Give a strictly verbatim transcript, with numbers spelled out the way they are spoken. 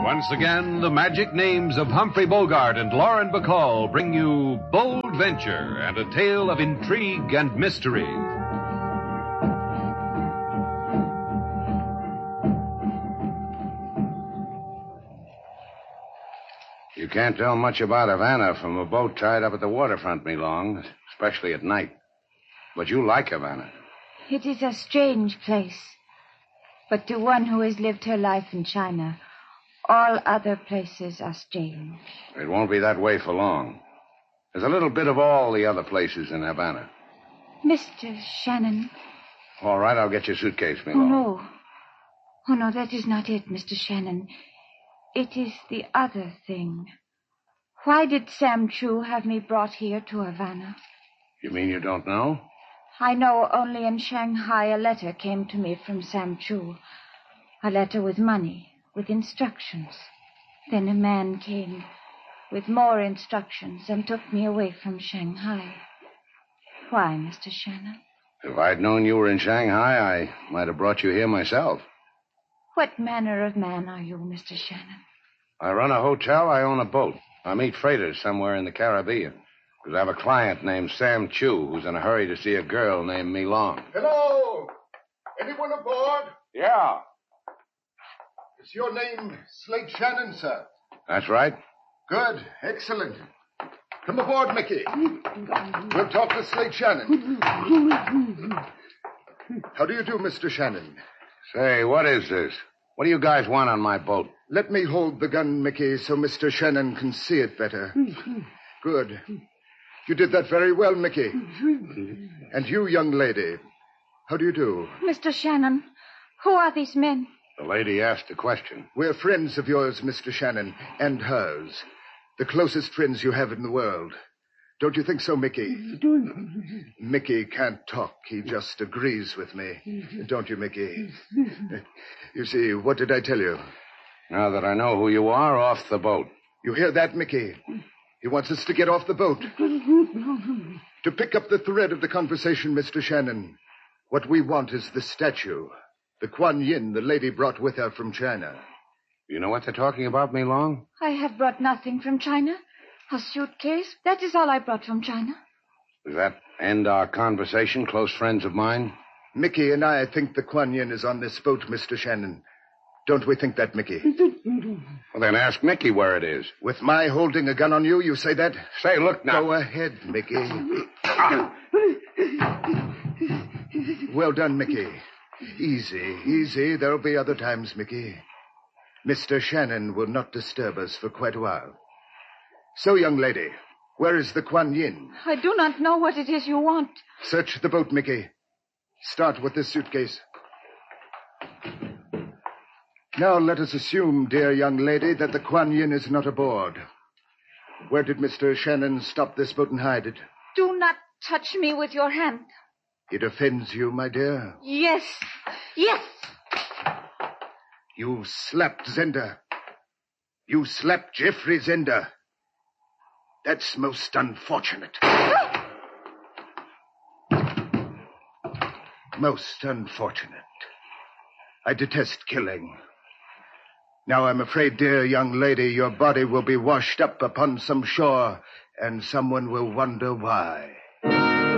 Once again, the magic names of Humphrey Bogart and Lauren Bacall bring you Bold Venture and a tale of intrigue and mystery. You can't tell much about Havana from a boat tied up at the waterfront, me long, especially at night. But you like Havana. It is a strange place. But to one who has lived her life in China, all other places are strange. It won't be that way for long. There's a little bit of all the other places in Havana. Mister Shannon. All right, I'll get your suitcase, me Oh, long. no. Oh, no, that is not it, Mister Shannon. It is the other thing. Why did Sam Chu have me brought here to Havana? You mean you don't know? I know only in Shanghai a letter came to me from Sam Chu. A letter with money, with instructions. Then a man came with more instructions and took me away from Shanghai. Why, Mister Shannon? If I'd known you were in Shanghai, I might have brought you here myself. What manner of man are you, Mister Shannon? I run a hotel, I own a boat. I meet freighters somewhere in the Caribbean. Because I have a client named Sam Chu who's in a hurry to see a girl named Me Long. Hello! Anyone aboard? Yeah. Is your name Slate Shannon, sir? That's right. Good. Excellent. Come aboard, Mickey. We'll talk to Slate Shannon. How do you do, Mister Shannon? Say, what is this? What do you guys want on my boat? Let me hold the gun, Mickey, so Mister Shannon can see it better. Good. You did that very well, Mickey. And you, young lady, how do you do? Mister Shannon, who are these men? The lady asked a question. We're friends of yours, Mister Shannon, and hers. The closest friends you have in the world. Don't you think so, Mickey? Mickey can't talk. He just agrees with me. Don't you, Mickey? You see, what did I tell you? Now that I know who you are, off the boat. You hear that, Mickey? He wants us to get off the boat. To pick up the thread of the conversation, Mister Shannon, what we want is the statue. The Kuan Yin the lady brought with her from China. You know what they're talking about, Me Long? I have brought nothing from China. A suitcase. That is all I brought from China. Does that end our conversation, close friends of mine? Mickey and I think the Kuan Yin is on this boat, Mister Shannon. Don't we think that, Mickey? Well, then ask Mickey where it is. With my holding a gun on you, you say that? Say, look now. Go ahead, Mickey. Well done, Mickey. Easy, easy. There'll be other times, Mickey. Mister Shannon will not disturb us for quite a while. So, young lady, where is the Kuan Yin? I do not know what it is you want. Search the boat, Mickey. Start with this suitcase. Now let us assume, dear young lady, that the Kuan Yin is not aboard. Where did Mister Shannon stop this boat and hide it? Do not touch me with your hand. It offends you, my dear? Yes. Yes. You slapped Zender. You slapped Jeffrey Zender. That's most unfortunate. Most unfortunate. I detest killing. Now I'm afraid, dear young lady, your body will be washed up upon some shore, and someone will wonder why.